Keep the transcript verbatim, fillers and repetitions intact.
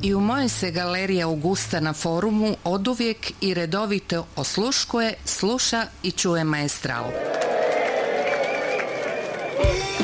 I u mojoj se galeriji Augusta na forumu oduvijek i redovito osluškuje, sluša i čuje Maestral.